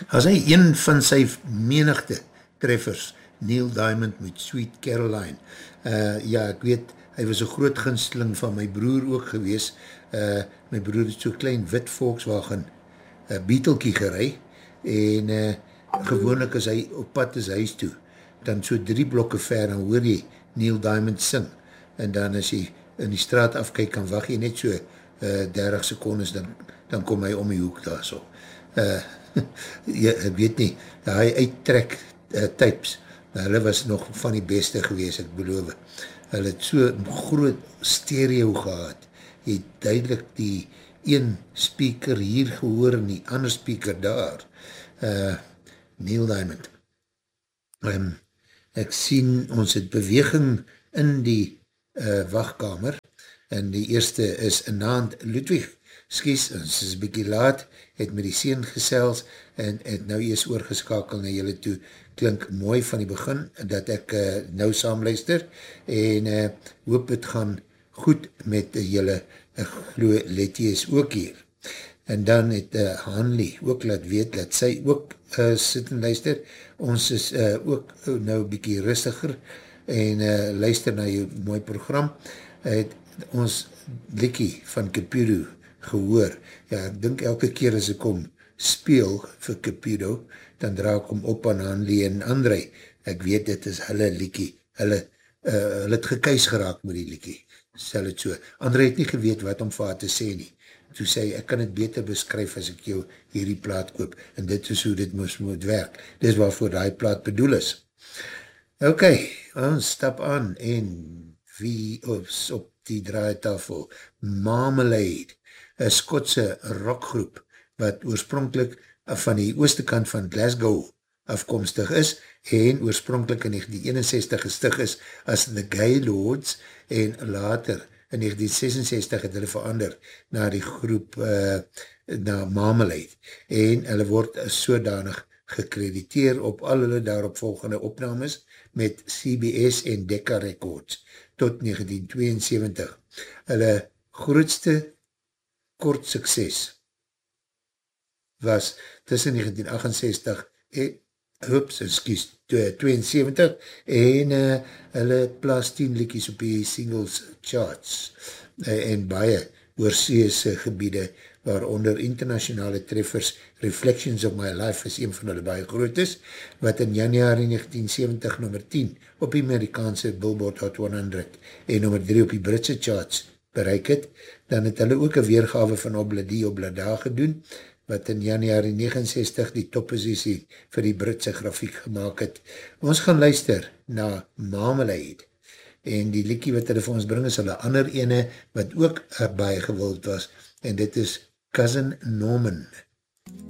As hy een van sy menigte treffers, Neil Diamond met Sweet Caroline. Ja, ek weet, hy was een groot gunsteling van my broer ook gewees. My broer het so klein wit Volkswagen Beetlekie gerei en gewoonlik as hy op pad is huis toe, dan so 3 blokke ver, dan hoor jy Neil Diamond sing, en dan as jy in die straat afkyk, kan wacht jy net so 30 secondes, dan kom hy om die hoek daar so. Jy weet nie, hy uittrek types, hulle was nog van die beste gewees, ek beloof. Hulle het so groot stereo gehad, jy het duidelik die een speaker hier gehoor en die ander speaker daar. Neil Diamond. Ek sien, ons het beweging in die wachtkamer, en die eerste is Naand Ludwig. Skies, ons is bykie laat, het met die seun gesels, en het nou eers oorgeskakel na julle toe, klink mooi van die begin, dat ek nou saamluister, en hoop het gaan goed met julle, ek glo Letty is ook hier. En dan het Hanley ook laat weet, dat sy ook sit en luister, ons is ook nou bykie rustiger, en luister na jou mooi program, het ons Likkie van Cupido gehoor. Ja, ek dink elke keer as ek kom speel vir Cupido, dan dra ek om op aan Hanley en André. Ek weet, dit is hulle Likkie. Hulle het gekuis geraak met die Likkie. Stel het so. André het nie geweet wat om vir haar te sê nie. Toe sê, ek kan het beter beskryf as ek jou hierdie plaat koop, en dit is hoe dit moet werk. Dis waarvoor die plaat bedoel is. Ok, ons stap aan, en wie is op die draaitafel? Marmalade, een Skotse rockgroep, wat oorspronkelijk van die ooste kant van Glasgow afkomstig is, en oorspronkelijk in 1961 gestig is as The Gaylords, en later in 1966 het hulle verander na die groep, na Marmalade, en hulle word sodanig gekrediteer op al hulle daarop volgende opnames met CBS en Decca Records tot 1972. Hulle grootste kort sukses was tussen 1968 72 en hulle plaas 10 liedjies op die singles charts en baie oorseese gebiede, waaronder internationale treffers. Reflections of My Life is een van hulle baie groot is, wat in januari 1970 nummer 10 op die Amerikaanse Billboard Hot 100 en nummer 3 op die Britse charts bereik het. Dan het hulle ook een weergave van Obladi Oblada gedoen, wat in januari 69 die topposisie vir die Britse grafiek gemaakt het. Ons gaan luister na Marmalade, en die liedjie wat hulle vir ons bring is hulle ander ene, wat ook baie gewild was, en dit is Cousin Norman.